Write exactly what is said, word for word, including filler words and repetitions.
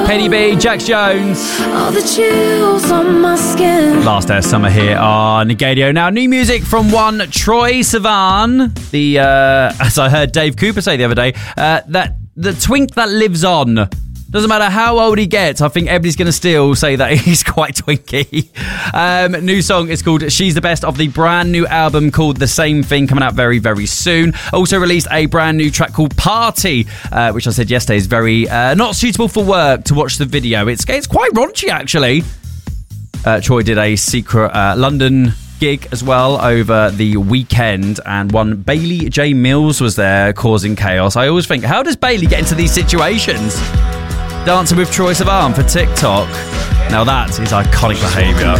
Penny B, Jax Jones. All the chills on my skin. Last day of summer here on Gadio. Now, new music from one Troye Sivan. The uh, as I heard Dave Cooper say the other day, uh, that the twink that lives on. Doesn't matter how old he gets, I think everybody's going to still say that he's quite twinky. Um, new song is called She's the Best of the brand new album called The Same Thing, coming out very, very soon. Also released a brand new track called Party, uh, which I said yesterday is very uh, not suitable for work to watch the video. It's, it's quite raunchy, actually. Uh, Troy did a secret uh, London gig as well over the weekend, and one Bailey J. Mills was there causing chaos. I always think, how does Bailey get into these situations? Dancing with Troye Sivan for TikTok. Now that is iconic behaviour.